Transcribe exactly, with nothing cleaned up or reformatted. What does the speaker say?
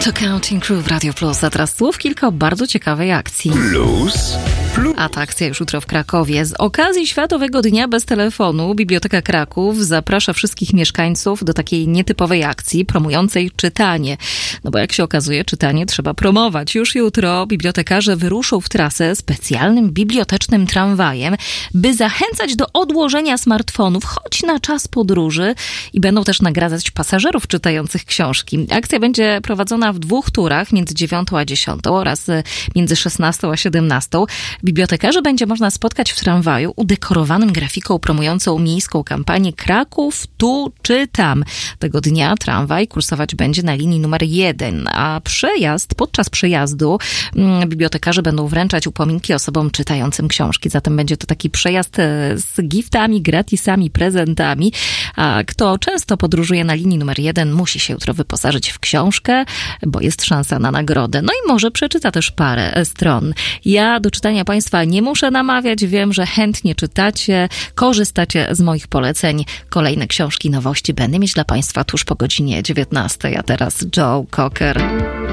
To Counting Crew w Radio Plus, a teraz słów kilka o bardzo ciekawej akcji. Plus, plus. A ta akcja już jutro w Krakowie. Z okazji Światowego Dnia Bez Telefonu Biblioteka Kraków zaprasza wszystkich mieszkańców do takiej nietypowej akcji promującej czytanie. No bo jak się okazuje, czytanie trzeba promować. Już jutro bibliotekarze wyruszą w trasę specjalnym bibliotecznym tramwajem, by zachęcać do odłożenia smartfonów, choć na czas podróży, i będą też nagradzać pasażerów czytających książki. Akcja będzie prowadzona w dwóch turach, między dziewiątą a dziesiątą oraz między szesnastą a siedemnastą. Bibliotekarzy będzie można spotkać w tramwaju udekorowanym grafiką promującą miejską kampanię Kraków tu czy tam. Tego dnia tramwaj kursować będzie na linii numer jeden, a przejazd, podczas przejazdu bibliotekarze będą wręczać upominki osobom czytającym książki. Zatem będzie to taki przejazd z giftami, gratisami, prezentami. A kto często podróżuje na linii numer jeden, musi się jutro wyposażyć w książkę, bo jest szansa na nagrodę. No i może przeczyta też parę stron. Ja do czytania Państwa nie muszę namawiać. Wiem, że chętnie czytacie, korzystacie z moich poleceń. Kolejne książki, nowości będę mieć dla Państwa tuż po godzinie dziewiętnastej. A teraz Joe Cocker.